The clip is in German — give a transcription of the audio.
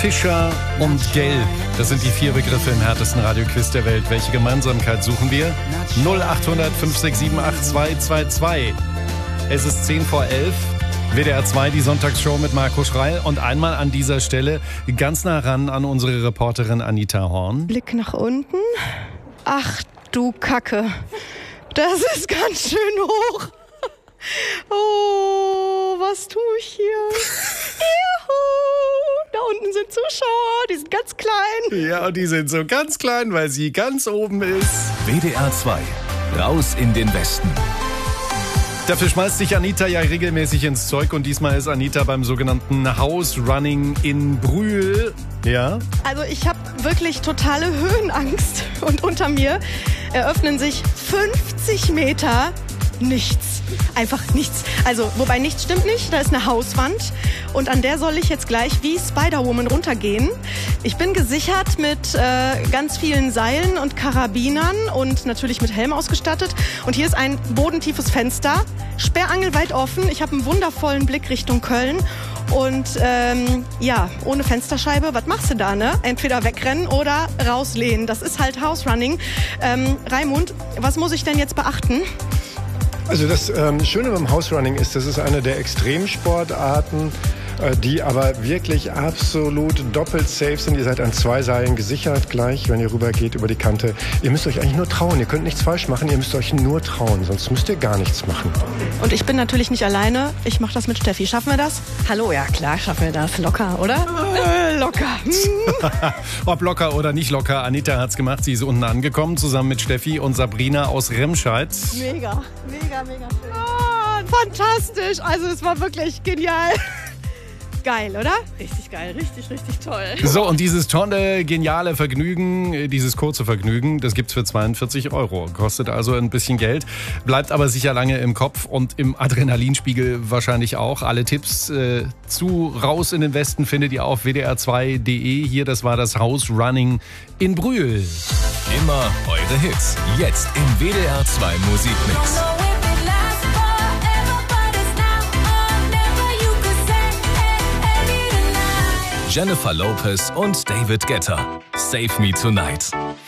Fischer und Gelb. Das sind die 4 Begriffe im härtesten Radioquiz der Welt. Welche Gemeinsamkeit suchen wir? 0800 567 8222. Es ist 10 vor 11. WDR 2, die Sonntagsshow mit Marco Schreil. Und einmal an dieser Stelle ganz nah ran an unsere Reporterin Anita Horn. Blick nach unten. Ach du Kacke. Das ist ganz schön hoch. Oh, was tue ich hier? Juhu. Da unten sind Zuschauer, die sind ganz klein. Ja, und die sind so ganz klein, weil sie ganz oben ist. WDR 2, raus in den Westen. Dafür schmeißt sich Anita ja regelmäßig ins Zeug und diesmal ist Anita beim sogenannten House Running in Brühl. Ja? Also ich habe wirklich totale Höhenangst und unter mir eröffnen sich 50 Meter nichts. Einfach nichts. Also, wobei nichts stimmt nicht, da ist eine Hauswand und an der soll ich jetzt gleich wie Spider-Woman runtergehen. Ich bin gesichert mit ganz vielen Seilen und Karabinern und natürlich mit Helm ausgestattet. Und hier ist ein bodentiefes Fenster, sperrangelweit offen. Ich habe einen wundervollen Blick Richtung Köln. Und ja, ohne Fensterscheibe, was machst du da, ne? Entweder wegrennen oder rauslehnen. Das ist halt House Running. Raimund, was muss ich denn jetzt beachten? Also das Schöne beim House Running ist, das ist eine der Extremsportarten, die aber wirklich absolut doppelt safe sind. Ihr seid an 2 Seilen gesichert gleich, wenn ihr rübergeht über die Kante. Ihr müsst euch eigentlich nur trauen. Ihr könnt nichts falsch machen, ihr müsst euch nur trauen, sonst müsst ihr gar nichts machen. Und ich bin natürlich nicht alleine. Ich mache das mit Steffi. Schaffen wir das? Hallo, ja klar, schaffen wir das. Locker, oder? Locker. Ob locker oder nicht locker, Anita hat's gemacht. Sie ist unten angekommen, zusammen mit Steffi und Sabrina aus Remscheid. Mega schön. Oh, fantastisch. Also es war wirklich genial. Geil, oder? Richtig geil, richtig toll. So, und dieses tolle, geniale Vergnügen, dieses kurze Vergnügen, das gibt's für 42 €. Kostet also ein bisschen Geld, bleibt aber sicher lange im Kopf und im Adrenalinspiegel wahrscheinlich auch. Alle Tipps zu Raus in den Westen findet ihr auf wdr2.de. Hier, das war das House Running in Brühl. Immer eure Hits, jetzt im WDR 2 Musikmix. Jennifer Lopez und David Guetta. Save Me Tonight.